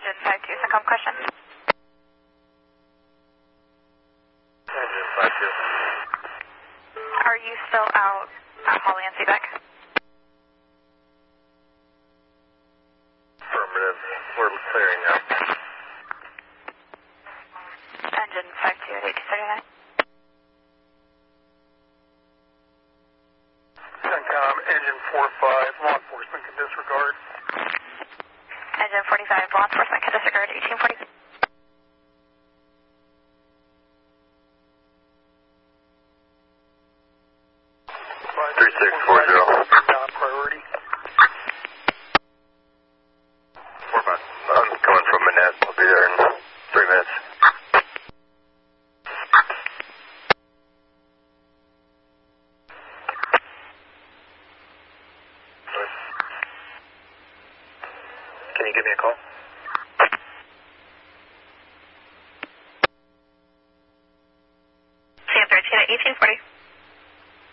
Engine 52, Syncom question. Engine 52. Are you still out at Holly and Seebeck? Affirmative. We're clearing now. Engine 52 at 1839. Syncom, engine 45, law enforcement can disregard. Engine 45, law enforcement can disregard 1840. 3640. Priority. 45. I'm coming from Manette. I'll be there in 3 minutes. Can you give me a call? CM 13 at 1840.